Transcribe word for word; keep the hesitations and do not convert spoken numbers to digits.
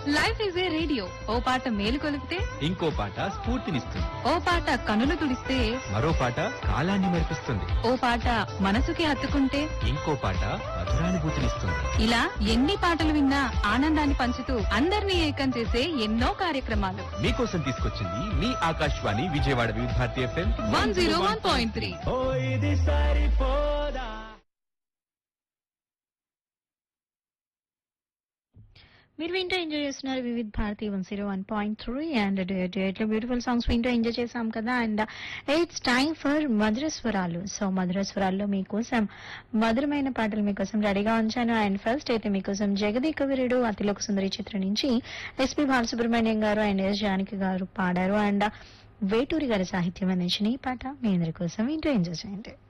Life is a radio, ఓ పాట మేలు కొలిపితే ఇంకో పాట స్ఫూర్తినిస్తుంది. ఓ పాట కనులు తుడిస్తే మరో పాట కాలాన్ని మరిపిస్తుంది. ఓ పాట మనసుకి హత్తుకుంటే ఇంకో పాట మధురానుభూతినిస్తుంది. ఇలా ఎన్ని పాటలు విన్నా ఆనందాన్ని పంచుతూ అందరినీ ఏకం చేసే ఎన్నో కార్యక్రమాలు మీకోసం తీసుకొచ్చింది మీ ఆకాశవాణి విజయవాడ వివిధ Bharati FM one zero one point three. మీరు వింటూ ఎంజాయ్ చేస్తున్నారు Vividh Bharati one zero one point three and డేట్లో బ్యూటిఫుల్ సాంగ్స్ వింటూ ఎంజాయ్ చేసాం కదా. అండ్ ఇట్స్ టైమ్ ఫర్ మధుర స్వరాలు. సో మధుర స్వరాల్లో మీకోసం మధురమైన పాటలు మీకోసం రెడీగా ఉంచాను. అండ్ ఫస్ట్ అయితే మీకోసం జగదేక వీరుడు అతిలోక సుందరి చిత్రం నుంచి ఎస్పీ బాలసుబ్రహ్మణ్యం గారు అండ్ ఎస్ జానకి గారు పాడారు. అండ్ వేటూరి గారి సాహిత్యం అందించిన ఈ పాట మీ అందరి కోసం వింటూ ఎంజాయ్ చేయండి.